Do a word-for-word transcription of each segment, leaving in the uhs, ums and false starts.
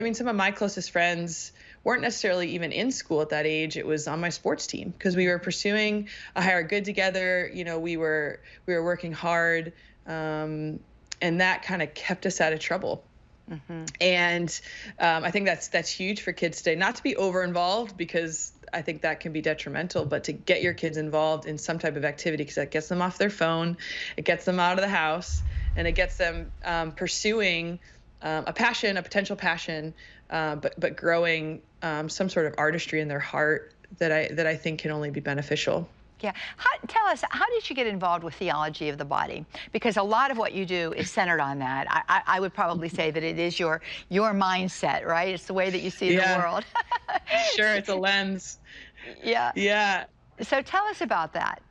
I mean, some of my closest friends weren't necessarily even in school at that age. It was on my sports team because we were pursuing a higher good together. You know, we were we were working hard, um, and that kind of kept us out of trouble. Mm-hmm. And um, I think that's that's huge for kids today. Not to be over involved because I think that can be detrimental, but to get your kids involved in some type of activity because that gets them off their phone, it gets them out of the house, and it gets them um, pursuing um, a passion, a potential passion, uh, but but growing um, some sort of artistry in their heart that I that I think can only be beneficial. Yeah. How, tell us, how did you get involved with theology of the body? Because a lot of what you do is centered on that. I, I, I would probably say that it is your your mindset, right? It's the way that you see yeah. the world. Sure, it's a lens. Yeah. Yeah. So tell us about that.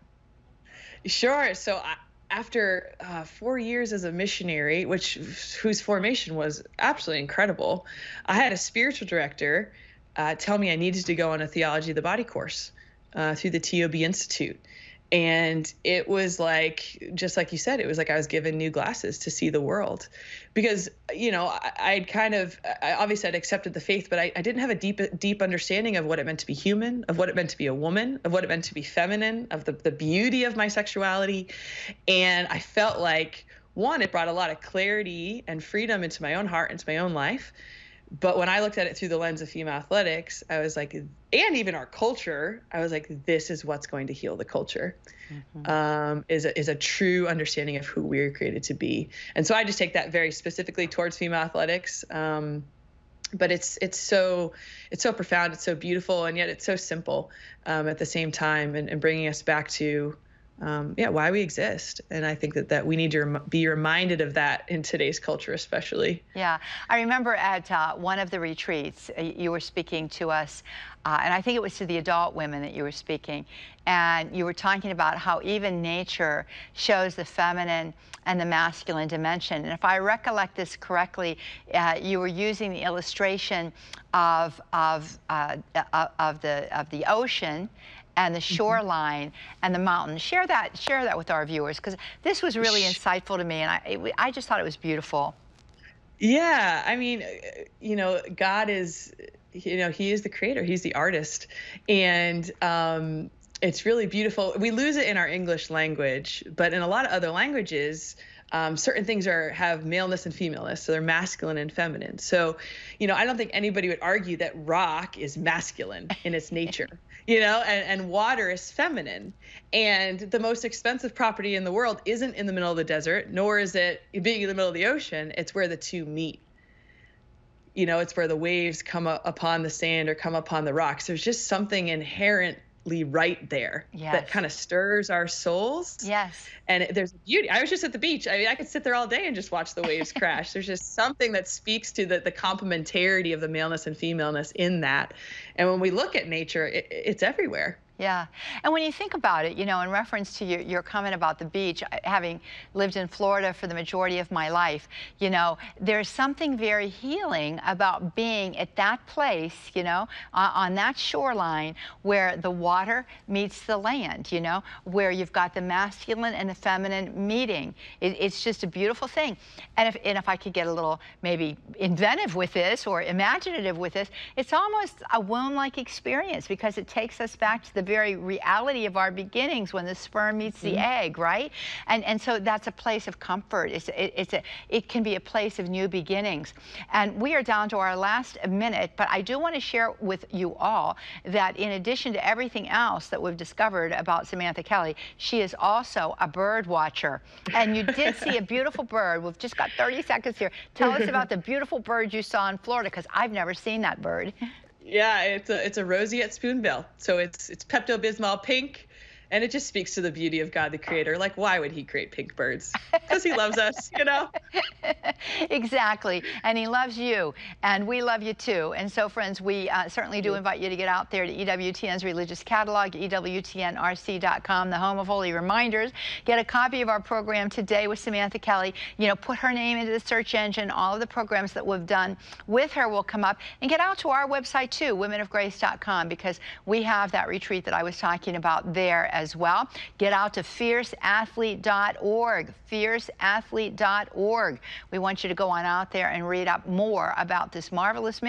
Sure. So I, after uh, four years as a missionary, which whose formation was absolutely incredible, I had a spiritual director uh, tell me I needed to go on a theology of the body course. Uh, through the T O B Institute. And it was like, just like you said, it was like I was given new glasses to see the world. Because, you know, I, I'd kind of, I, obviously I'd accepted the faith, but I, I didn't have a deep, deep understanding of what it meant to be human, of what it meant to be a woman, of what it meant to be feminine, of the, the beauty of my sexuality. And I felt like, one, it brought a lot of clarity and freedom into my own heart, into my own life. But when I looked at it through the lens of female athletics, I was like, and even our culture, I was like, this is what's going to heal the culture, mm-hmm. um, is a, is a true understanding of who we're created to be. And so I just take that very specifically towards female athletics. Um, but it's it's so it's so profound, it's so beautiful, and yet it's so simple um, at the same time, and, and bringing us back to Um, yeah, why we exist. And I think that, that we need to rem be reminded of that in today's culture, especially. Yeah. I remember at uh, one of the retreats, uh, you were speaking to us, uh, and I think it was to the adult women that you were speaking, and you were talking about how even nature shows the feminine and the masculine dimension. And if I recollect this correctly, uh, you were using the illustration of, of, uh, of, the, of the ocean and the shoreline mm-hmm. and the mountains. Share that, share that with our viewers, because this was really insightful to me, and I, it, I just thought it was beautiful. Yeah, I mean, you know, God is, you know, He is the creator. He's the artist, and um, it's really beautiful. We lose it in our English language, but in a lot of other languages, Um, certain things are have maleness and femaleness, so they're masculine and feminine. So, you know, I don't think anybody would argue that rock is masculine in its nature, you know, and, and water is feminine. And the most expensive property in the world isn't in the middle of the desert, nor is it being in the middle of the ocean. It's where the two meet. You know, it's where the waves come up upon the sand or come upon the rocks. There's just something inherent right there yes. that kind of stirs our souls. Yes. And it, there's beauty. I was just at the beach. I mean, I could sit there all day and just watch the waves crash. There's just something that speaks to the, the complementarity of the maleness and femaleness in that. And when we look at nature, it, it's everywhere. Yeah. And when you think about it, you know, in reference to your, your comment about the beach, having lived in Florida for the majority of my life, you know, there's something very healing about being at that place, you know, uh, on that shoreline where the water meets the land, you know, where you've got the masculine and the feminine meeting. It, it's just a beautiful thing. And if, and if I could get a little maybe inventive with this or imaginative with this, it's almost a womb-like experience because it takes us back to the very reality of our beginnings when the sperm meets the mm-hmm. egg, right? And and so that's a place of comfort. It's it, it's a it can be a place of new beginnings. And we are down to our last minute, but I do want to share with you all that in addition to everything else that we've discovered about Samantha Kelly, she is also a bird watcher. And you did see a beautiful bird. We've just got thirty seconds here. Tell us about the beautiful bird you saw in Florida, because I've never seen that bird. Yeah, it's a it's a roseate spoonbill. So it's it's Pepto-Bismol pink, and it just speaks to the beauty of God the Creator. Like, why would He create pink birds? Because He loves us, you know? Exactly. And He loves you, and we love you too. And so, friends, we uh, certainly do invite you to get out there to E W T N's Religious Catalog, E W T N R C dot com, the home of holy reminders. Get a copy of our program Today with Samantha Kelly. You know, put her name into the search engine. All of the programs that we've done with her will come up. And get out to our website too, women of grace dot com, because we have that retreat that I was talking about there as well. Get out to fierce athlete dot org, fierce athlete dot org. We want you to go on out there and read up more about this marvelous